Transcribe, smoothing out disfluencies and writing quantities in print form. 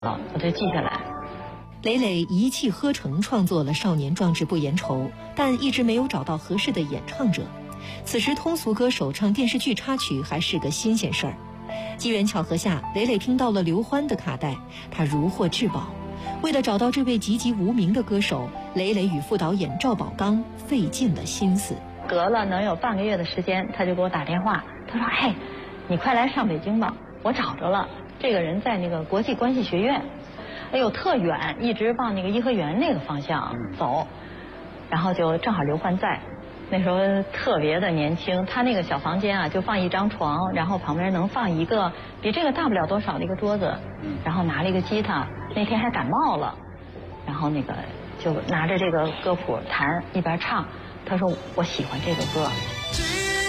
我就记下来。 雷雷一气呵成创作了《少年壮志不言愁》，但一直没有找到合适的演唱者。此时通俗歌手唱电视剧插曲还是个新鲜事儿。机缘巧合下，雷雷听到了刘欢的卡带，他如获至宝。为了找到这位籍籍无名的歌手，雷雷与副导演赵宝刚费尽了心思。 隔了能有半个月的时间，他就给我打电话，他说：“嘿，你快来上北京吧，我找着了，这个人在那个国际关系学院。”哎呦，特远，一直往那个颐和园那个方向走，然后就正好刘欢在，那时候特别的年轻，他那个小房间啊，就放一张床，然后旁边能放一个比这个大不了多少的一个桌子，然后拿了一个吉他，那天还感冒了，然后那个就拿着这个歌谱弹，一边唱，他说我喜欢这个歌。